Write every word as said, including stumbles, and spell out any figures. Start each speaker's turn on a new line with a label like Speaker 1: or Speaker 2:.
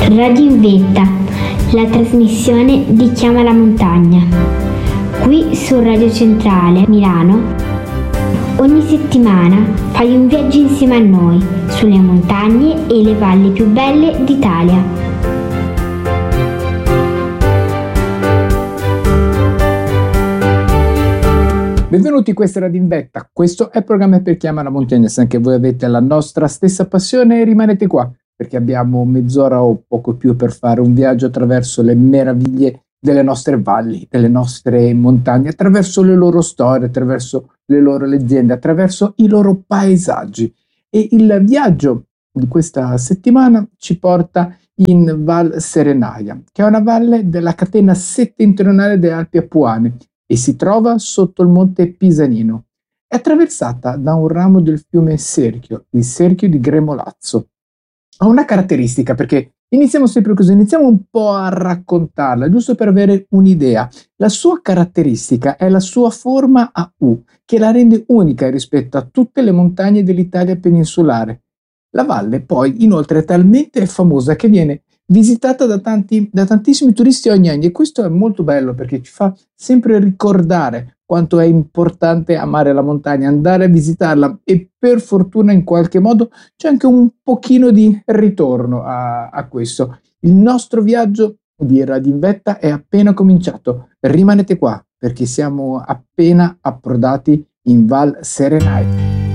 Speaker 1: Radio in Vetta, la trasmissione di Chiama la Montagna. Qui su Radio Centrale Milano, ogni settimana fai un viaggio insieme a noi sulle montagne e le valli più belle d'Italia.
Speaker 2: Benvenuti, questa è Radio in Vetta. Questo è il programma per Chiama la Montagna. Se anche voi avete la nostra stessa passione, rimanete qua, perché abbiamo mezz'ora o poco più per fare un viaggio attraverso le meraviglie delle nostre valli, delle nostre montagne, attraverso le loro storie, attraverso le loro leggende, attraverso i loro paesaggi. E il viaggio di questa settimana ci porta in Val Serenaia, che è una valle della catena settentrionale delle Alpi Apuane e si trova sotto il monte Pisanino. È attraversata da un ramo del fiume Serchio, il Serchio di Gremolazzo. Ha una caratteristica, perché iniziamo sempre così, iniziamo un po' a raccontarla, giusto per avere un'idea. La sua caratteristica è la sua forma a U, che la rende unica rispetto a tutte le montagne dell'Italia peninsulare. La valle poi inoltre è talmente famosa che viene visitata da, tanti, da tantissimi turisti ogni anno, e questo è molto bello perché ci fa sempre ricordare quanto è importante amare la montagna, andare a visitarla, e per fortuna in qualche modo c'è anche un pochino di ritorno a, a questo. Il nostro viaggio di Radio in Vetta è appena cominciato. Rimanete qua perché siamo appena approdati in Val Serenaia.